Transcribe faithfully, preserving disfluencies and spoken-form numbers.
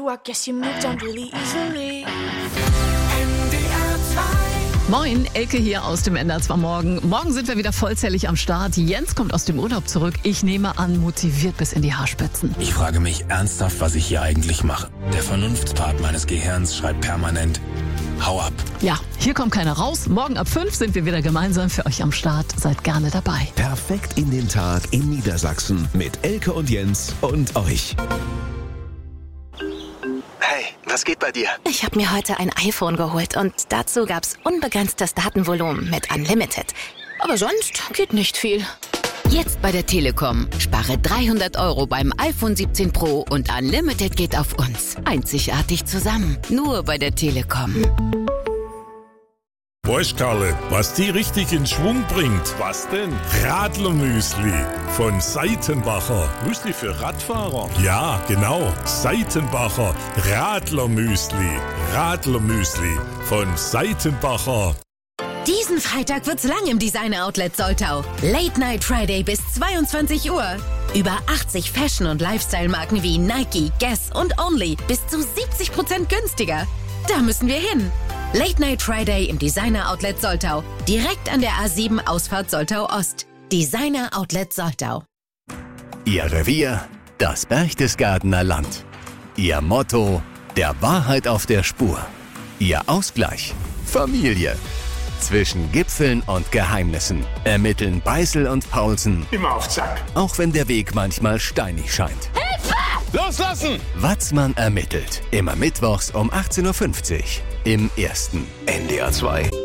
I guess you moved on really easily. Moin, Elke hier aus dem N D R zwei Morgen. Morgen sind wir wieder vollzählig am Start. Jens kommt aus dem Urlaub zurück. Ich nehme an, motiviert bis in die Haarspitzen. Ich frage mich ernsthaft, was ich hier eigentlich mache. Der Vernunftspart meines Gehirns schreit permanent: Hau ab. Ja, hier kommt keiner raus. Morgen ab fünf sind wir wieder gemeinsam für euch am Start. Seid gerne dabei. Perfekt in den Tag in Niedersachsen mit Elke und Jens und euch. Hey, was geht bei dir? Ich habe mir heute ein iPhone geholt und dazu gab's unbegrenztes Datenvolumen mit Unlimited. Aber sonst geht nicht viel. Jetzt bei der Telekom. Spare dreihundert Euro beim iPhone siebzehn Pro und Unlimited geht auf uns. Einzigartig zusammen. Nur bei der Telekom. Weißt, Karle, was die richtig in Schwung bringt? Was denn? Radlermüsli von Seitenbacher. Müsli für Radfahrer? Ja, genau. Seitenbacher Radlermüsli. Radlermüsli von Seitenbacher. Diesen Freitag wird's lang im Designer Outlet Soltau. Late Night Friday bis zweiundzwanzig Uhr. Über achtzig Fashion- und Lifestyle-Marken wie Nike, Guess und Only bis zu siebzig Prozent günstiger. Da müssen wir hin. Late Night Friday im Designer Outlet Soltau. Direkt an der A sieben Ausfahrt Soltau Ost. Designer Outlet Soltau. Ihr Revier, das Berchtesgadener Land. Ihr Motto, der Wahrheit auf der Spur. Ihr Ausgleich, Familie. Zwischen Gipfeln und Geheimnissen ermitteln Beißel und Paulsen. Immer auf Zack. Auch wenn der Weg manchmal steinig scheint. Hilfe! Loslassen! Watzmann ermittelt. Immer mittwochs um achtzehn Uhr fünfzig. Im Ersten. N D R zwei.